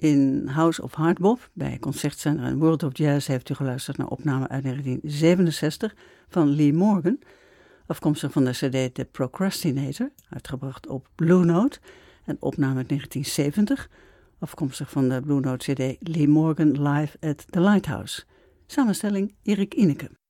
In House of Hardbop, bij Concertzender en World of Jazz, heeft u geluisterd naar opname uit 1967 van Lee Morgan, afkomstig van de cd The Procrastinator, uitgebracht op Blue Note, en opname uit 1970, afkomstig van de Blue Note cd Lee Morgan Live at the Lighthouse. Samenstelling Erik Ineke.